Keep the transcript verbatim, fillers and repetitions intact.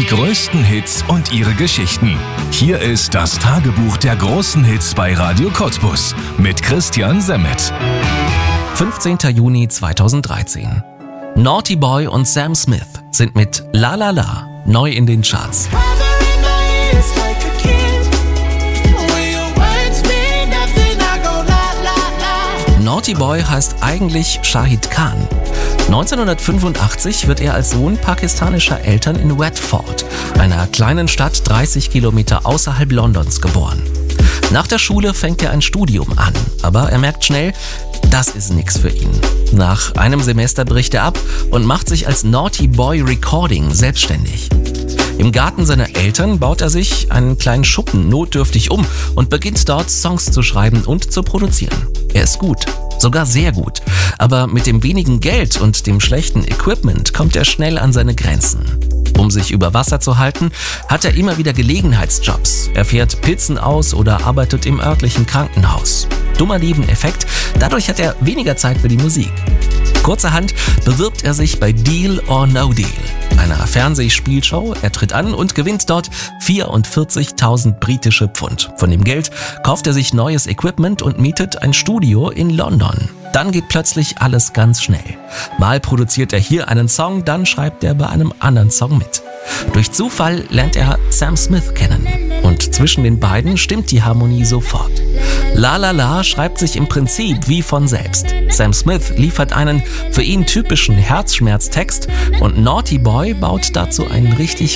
Die größten Hits und ihre Geschichten. Hier ist das Tagebuch der großen Hits bei Radio Cottbus mit Christian Semmet. fünfzehnter Juni zweitausenddreizehn. Naughty Boy und Sam Smith sind mit La La La neu in den Charts. Naughty Boy heißt eigentlich Shahid Khan. neunzehnhundertfünfundachtzig wird er als Sohn pakistanischer Eltern in Watford, einer kleinen Stadt dreißig Kilometer außerhalb Londons, geboren. Nach der Schule fängt er ein Studium an, aber er merkt schnell, das ist nichts für ihn. Nach einem Semester bricht er ab und macht sich als Naughty Boy Recording selbstständig. Im Garten seiner Eltern baut er sich einen kleinen Schuppen notdürftig um und beginnt dort Songs zu schreiben und zu produzieren. Er ist gut, sogar sehr gut, aber mit dem wenigen Geld und dem schlechten Equipment kommt er schnell an seine Grenzen. Um sich über Wasser zu halten, hat er immer wieder Gelegenheitsjobs. Er fährt Pizzen aus oder arbeitet im örtlichen Krankenhaus. Dummer Nebeneffekt, dadurch hat er weniger Zeit für die Musik. Kurzerhand bewirbt er sich bei Deal or No Deal, einer Fernsehspielshow. Er tritt an und gewinnt dort vierundvierzigtausend britische Pfund. Von dem Geld kauft er sich neues Equipment und mietet ein Studio in London. Dann geht plötzlich alles ganz schnell. Mal produziert er hier einen Song, dann schreibt er bei einem anderen Song mit. Durch Zufall lernt er Sam Smith kennen und zwischen den beiden stimmt die Harmonie sofort. La La La schreibt sich im Prinzip wie von selbst. Sam Smith liefert einen für ihn typischen Herzschmerztext und Naughty Boy baut dazu einen richtig